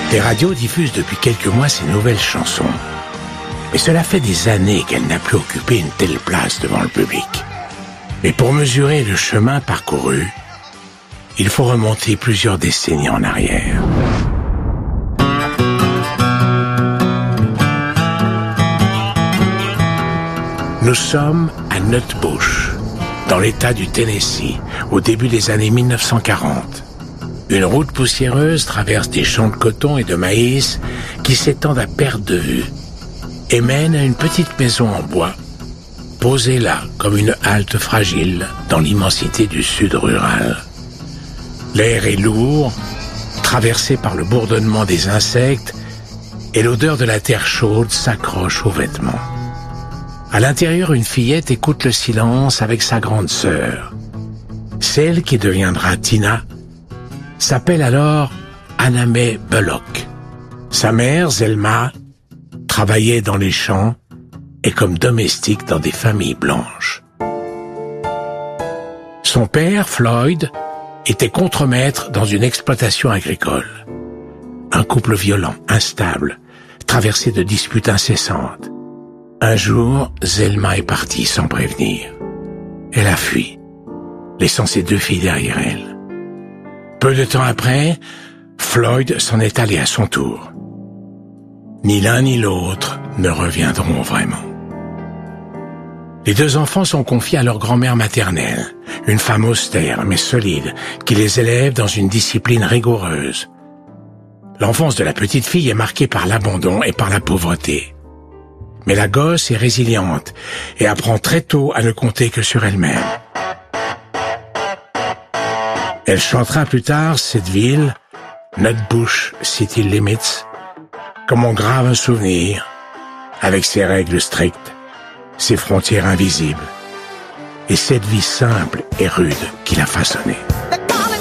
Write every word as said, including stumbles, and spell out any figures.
Les radios diffusent depuis quelques mois ses nouvelles chansons. Mais cela fait des années qu'elle n'a plus occupé une telle place devant le public. Mais pour mesurer le chemin parcouru, il faut remonter plusieurs décennies en arrière. Nous sommes à Nutbush, dans l'État du Tennessee, au début des années mille neuf cent quarante. Une route poussiéreuse traverse des champs de coton et de maïs qui s'étendent à perte de vue et mène à une petite maison en bois, posée là comme une halte fragile dans l'immensité du sud rural. L'air est lourd, traversé par le bourdonnement des insectes, et l'odeur de la terre chaude s'accroche aux vêtements. À l'intérieur, une fillette écoute le silence avec sa grande sœur. Celle qui deviendra Tina s'appelle alors Anna Mae Bullock. Sa mère, Zelma, travaillait dans les champs et comme domestique dans des familles blanches. Son père, Floyd, était contremaître dans une exploitation agricole. Un couple violent, instable, traversé de disputes incessantes. Un jour, Zelma est partie sans prévenir. Elle a fui, laissant ses deux filles derrière elle. Peu de temps après, Floyd s'en est allé à son tour. Ni l'un ni l'autre ne reviendront vraiment. Les deux enfants sont confiés à leur grand-mère maternelle, une femme austère mais solide, qui les élève dans une discipline rigoureuse. L'enfance de la petite fille est marquée par l'abandon et par la pauvreté. Mais la gosse est résiliente et apprend très tôt à ne compter que sur elle-même. Elle chantera plus tard cette ville, Nutbush City Limits, comme on grave un souvenir, avec ses règles strictes, ses frontières invisibles, et cette vie simple et rude qui l'a façonnée.